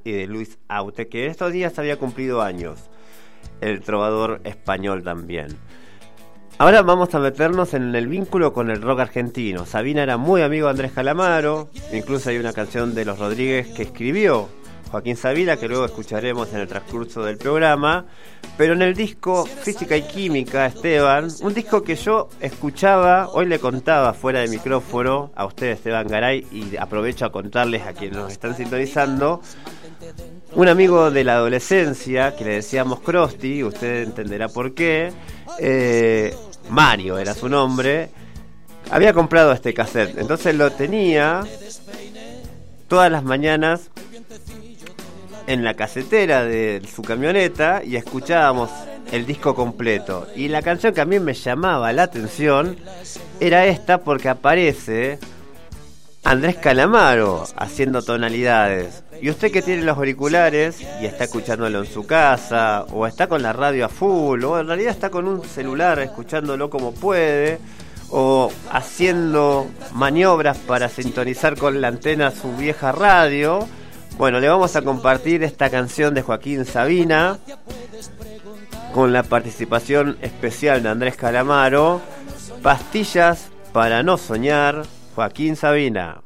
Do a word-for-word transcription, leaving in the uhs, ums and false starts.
y de Luis Aute, que estos días había cumplido años, el trovador español también. Ahora vamos a meternos en el vínculo con el rock argentino. Sabina era muy amigo de Andrés Calamaro, incluso hay una canción de Los Rodríguez que escribió Joaquín Sabina, que luego escucharemos en el transcurso del programa. Pero en el disco Física y Química, Esteban, un disco que yo escuchaba, hoy le contaba fuera de micrófono a usted, Esteban Garay, y aprovecho a contarles a quienes nos están sintonizando, un amigo de la adolescencia, que le decíamos Krusty, usted entenderá por qué, eh, Mario era su nombre, había comprado este cassette, entonces lo tenía todas las mañanas en la casetera de su camioneta y escuchábamos el disco completo. Y la canción que a mí me llamaba la atención era esta, porque aparece Andrés Calamaro haciendo tonalidades. Y usted que tiene los auriculares y está escuchándolo en su casa, o está con la radio a full, o en realidad está con un celular escuchándolo como puede, o haciendo maniobras para sintonizar con la antena su vieja radio, bueno, le vamos a compartir esta canción de Joaquín Sabina con la participación especial de Andrés Calamaro, Pastillas para no soñar, Joaquín Sabina.